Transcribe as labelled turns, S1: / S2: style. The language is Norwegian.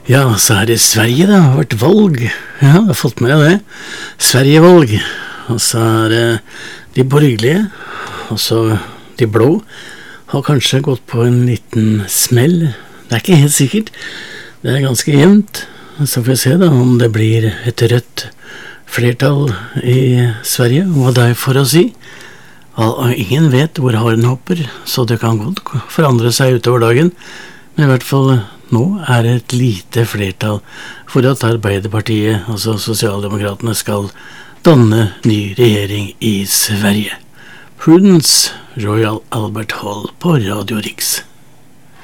S1: Ja, så er det Sverige da, det har vært valg. Ja, jeg har fått med det. Sverige-valg. Og så er det de borgerlige, og så de blå, har kanskje gått på en liten smell. Det er ikke helt sikkert. Det er ganske jevnt. Så får vi se da om det blir et rødt flertall i Sverige. Hva det er for å si. Ingen vet hvor haren hopper, så det kan godt forandre seg utover dagen. Men i hvert fall nå er det et lite flertall for at Arbeiderpartiet, altså Sosialdemokratene, skal danne ny regjering i Sverige. Prudence, Royal Albert Hall på Radio Riks.